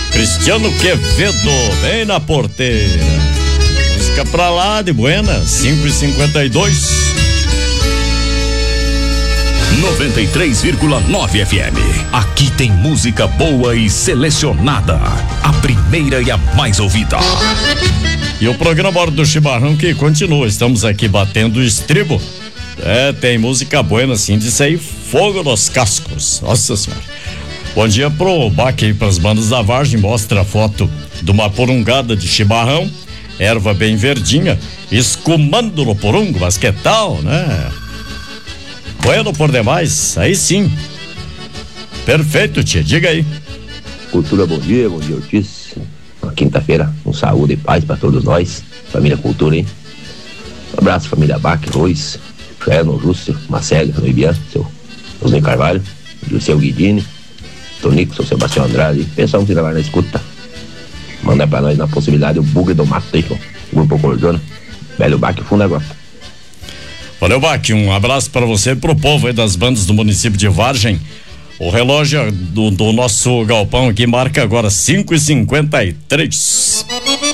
Cristiano Quevedo, bem na porteira. Música pra lá de Buena, 5h52. 93,9 FM. Aqui tem música boa e selecionada. A primeira e a mais ouvida. E o programa Hora do Chimarrão que continua. Estamos aqui batendo o estribo. Tem música boa assim de sair fogo nos cascos. Nossa Senhora. Bom dia pro Baque aí, pras bandas da Vargem. Mostra a foto de uma porungada de chimarrão, erva bem verdinha, escumando no porungo, mas que tal, né? Bueno por demais, aí sim. Perfeito, tia, diga aí. Cultura, bom dia Ortiz. Uma quinta-feira, com saúde e paz pra todos nós. Família Cultura, hein? Um abraço, família Bach, Luiz, Fernando, Lúcio, Marcelo, Noibian, seu José Carvalho, José Guidini, Tonico, seu Sebastião Andrade, pessoal que trabalha na escuta. Manda pra nós na possibilidade o bug do mato aí, o Grupo Cordona, Velho Bach, Funda Grota. Valeu, Baque, um abraço para você e pro povo aí das bandas do município de Vargem. O relógio do nosso galpão aqui marca agora 5h53.